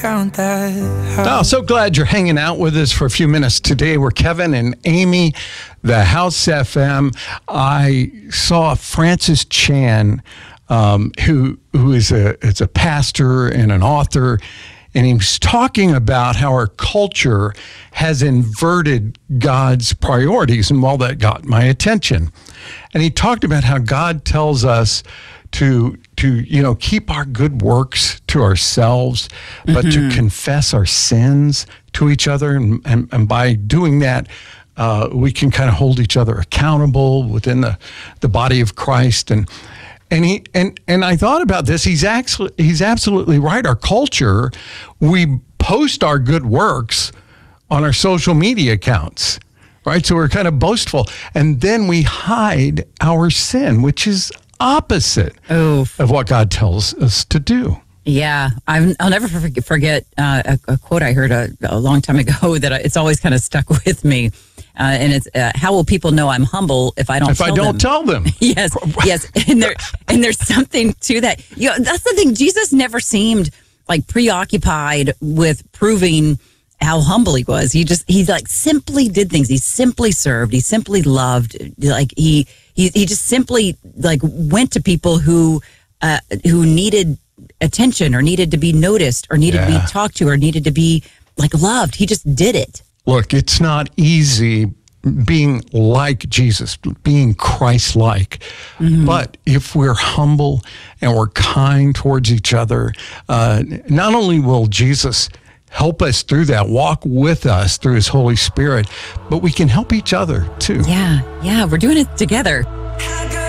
Oh, so glad you're hanging out with us for a few minutes today. We're Kevin and Amy, the House FM. I saw Francis Chan, who is a pastor and an author, and he was talking about how our culture has inverted God's priorities, and well, that got my attention. And he talked about how God tells us to keep our good works to ourselves, but to confess our sins to each other. And by doing that, we can kind of hold each other accountable within the body of Christ. And I thought about this. He's absolutely right. Our culture, we post our good works on our social media accounts, right? So we're kind of boastful. And then we hide our sin, which is opposite of what God tells us to do. Yeah, I'll never forget a quote I heard a long time ago that it's always kind of stuck with me, and it's how will people know I'm humble if I don't tell them? Yes, and there's something to that. That's the thing. Jesus never seemed like preoccupied with proving how humble he was. He like simply did things. He simply served. He simply loved. Like he just simply like went to people who needed attention or needed to be noticed or needed to be talked to or needed to be like loved. He just did it. Look, it's not easy being like Jesus, being Christ-like. But if we're humble and we're kind towards each other, not only will Jesus help us through that, walk with us through his Holy Spirit, but we can help each other too. Yeah, we're doing it together.